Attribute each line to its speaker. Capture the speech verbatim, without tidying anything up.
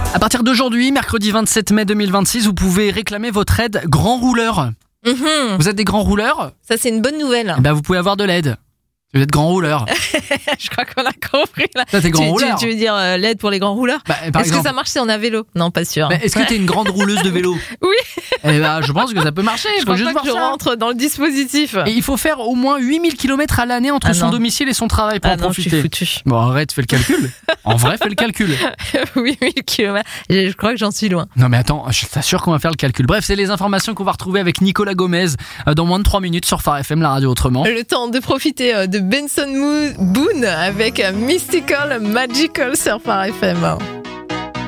Speaker 1: À partir d'aujourd'hui, mercredi vingt-sept mai deux mille vingt-six, vous pouvez réclamer votre aide grand rouleur.
Speaker 2: Mmh.
Speaker 1: Vous êtes des grands rouleurs ?
Speaker 2: Ça, c'est une bonne nouvelle.
Speaker 1: Eh ben, vous pouvez avoir de l'aide. Vous êtes grand rouleur.
Speaker 2: Je crois qu'on a compris là.
Speaker 1: Ça, t'es grand
Speaker 2: tu,
Speaker 1: rouleur.
Speaker 2: tu, tu veux dire euh, l'aide pour les grands rouleurs
Speaker 1: Bah, par
Speaker 2: Est-ce
Speaker 1: exemple.
Speaker 2: que ça marche si on a vélo? Non, pas sûr.
Speaker 1: Bah, est-ce que t'es une grande rouleuse de vélo ?
Speaker 2: Oui.
Speaker 1: Eh ben, je pense que ça peut marcher.
Speaker 2: Je
Speaker 1: faut
Speaker 2: pense
Speaker 1: juste
Speaker 2: pas que je
Speaker 1: voir ça.
Speaker 2: rentre dans le dispositif.
Speaker 1: Et il faut faire au moins huit mille kilomètres à l'année entre
Speaker 2: Ah
Speaker 1: son
Speaker 2: non.
Speaker 1: domicile et son travail pour
Speaker 2: Ah
Speaker 1: en
Speaker 2: non, je suis
Speaker 1: profiter.
Speaker 2: foutu.
Speaker 1: Bon, arrête, fais le calcul. En vrai, fais le calcul.
Speaker 2: huit mille kilomètres. Je, je crois que j'en suis loin.
Speaker 1: Non mais attends, je t'assure qu'on va faire le calcul. Bref, c'est les informations qu'on va retrouver avec Nicolas Gomez euh, dans moins de trois minutes sur Phare F M, la radio autrement.
Speaker 2: Le temps de profiter euh, de Benson Mo- Boone avec euh, Mystical Magical sur Phare F M.